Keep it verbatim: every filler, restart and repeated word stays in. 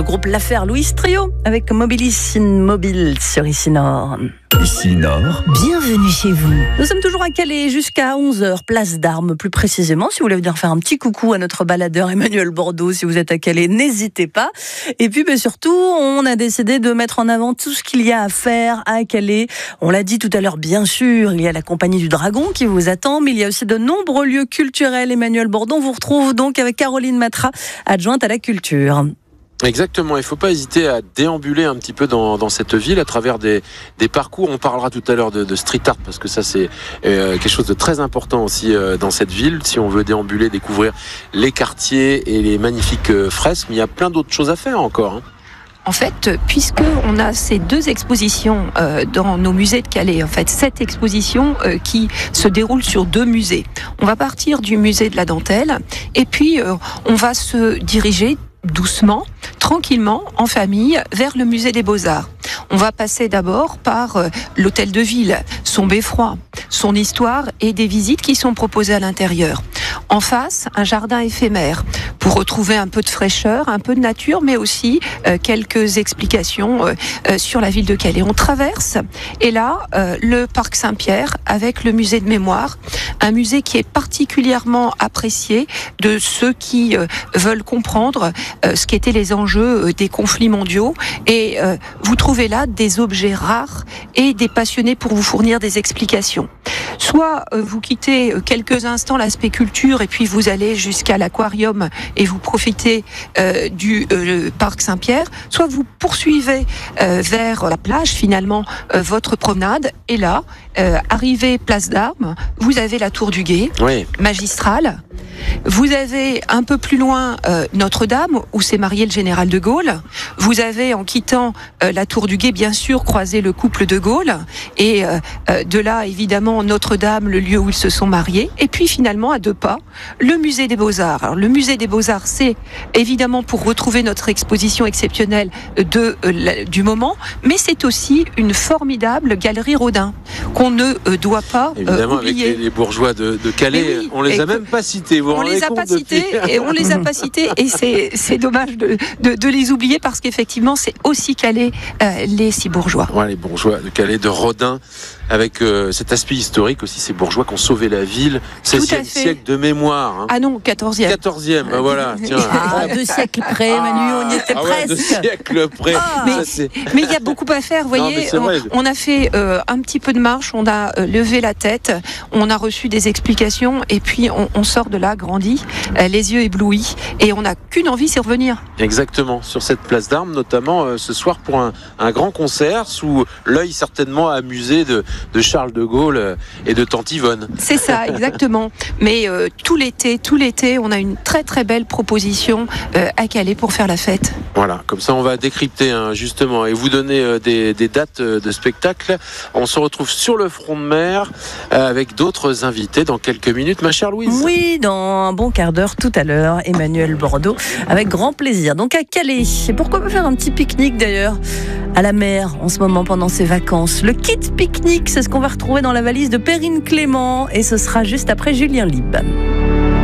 groupe L'Affaire Louise Trio avec Mobilis in Mobile sur Ici Nord. Ici Nord. Bienvenue chez vous. Nous sommes toujours à Calais jusqu'à onze heures, place d'Armes plus précisément. Si vous voulez venir faire un petit coucou à notre baladeur Emmanuel Bordeaux, si vous êtes à Calais, n'hésitez pas. Et puis ben, surtout, on a décidé de mettre en avant tout ce qu'il y a à faire à Calais. On l'a dit tout à l'heure, bien sûr, il y a la Compagnie du Dragon qui vous attend, mais il y a aussi de nombreux lieux culturels. Emmanuel Bordeaux, on vous retrouve donc avec Caroline Matra, adjointe à la culture. Exactement, il ne faut pas hésiter à déambuler un petit peu dans, dans cette ville à travers des, des parcours. On parlera tout à l'heure de, de street art parce que ça c'est euh, quelque chose de très important aussi euh, dans cette ville. Si on veut déambuler, découvrir les quartiers et les magnifiques euh, fresques, mais il y a plein d'autres choses à faire encore. Hein. En fait, puisqu'on a ces deux expositions euh, dans nos musées de Calais, en fait, cette exposition euh, qui se déroule sur deux musées. On va partir du musée de la Dentelle et puis euh, on va se diriger doucement, tranquillement, en famille, vers le musée des Beaux-Arts. On va passer d'abord par euh, l'hôtel de ville, son beffroi, son histoire et des visites qui sont proposées à l'intérieur. En face, un jardin éphémère pour retrouver un peu de fraîcheur, un peu de nature, mais aussi euh, quelques explications euh, euh, sur la ville de Calais. On traverse et là, euh, le parc Saint-Pierre avec le musée de mémoire, un musée qui est particulièrement apprécié de ceux qui euh, veulent comprendre euh, ce qu'étaient les enjeux euh, des conflits mondiaux. Et euh, vous trouvez là des objets rares et des passionnés pour vous fournir des explications. Soit euh, vous quittez euh, quelques instants l'aspect culture et puis vous allez jusqu'à l'aquarium et vous profitez euh, du euh, parc Saint-Pierre, soit vous poursuivez euh, vers la plage finalement euh, votre promenade et là, euh, arrivé place d'Armes, vous avez la tour du Guet, Oui. magistrale. Vous avez un peu plus loin euh, Notre-Dame où s'est marié le général de Gaulle. Vous avez en quittant euh, la tour du Guet bien sûr croisé le couple de Gaulle et euh, euh, de là évidemment Notre-Dame, le lieu où ils se sont mariés. Et puis finalement à deux pas, le musée des Beaux-Arts. Alors, le musée des Beaux-Arts, c'est évidemment pour retrouver notre exposition exceptionnelle de, euh, la, du moment, mais c'est aussi une formidable galerie Rodin qu'on ne euh, doit pas euh, Évidemment, oublier. avec les, les bourgeois de, de Calais, oui, on les a et même pas cités. Vous vous On rendez les a compte pas cités depuis... et on les a pas cités et c'est c'est dommage de, de de les oublier parce qu'effectivement c'est aussi Calais euh, les six bourgeois. Ouais, les bourgeois de Calais, de Rodin, avec euh, cet aspect historique aussi, ces bourgeois qui ont sauvé la ville, seizième siècle de mémoire. Hein. Ah non, quatorzième. quatorzième, ben voilà, tiens. Ah, deux siècles près, Manu, on y était Ah ouais, deux presque. siècles près. Ah. Ça, Mais c'est- mais il y a beaucoup à faire, vous Non, voyez. mais c'est vrai. On, on a fait euh, un petit peu de marche, on a euh, levé la tête, on a reçu des explications et puis on, on sort de là grandi, euh, les yeux éblouis et on n'a qu'une envie, c'est revenir. Exactement, sur cette place d'Armes, notamment euh, ce soir pour un, un grand concert sous l'œil certainement amusé de, de Charles de Gaulle euh, et de Tante Yvonne. C'est ça, exactement. Mais euh, tout l'été, tout l'été, on a une très très belle proposition euh, à Calais pour faire la fête. Voilà, comme ça on va décrypter hein, justement et vous donner euh, des, des dates euh, de spectacle. On se retrouve sur le front de mer euh, avec d'autres invités dans quelques minutes, ma chère Louise. Oui, dans un bon quart d'heure tout à l'heure, Emmanuel Bordeaux, avec grand plaisir. Donc à Calais, et pourquoi pas faire un petit pique-nique d'ailleurs à la mer en ce moment pendant ses vacances. Le kit pique-nique, c'est ce qu'on va retrouver dans la valise de Perrine Clément et ce sera juste après Julien Lib.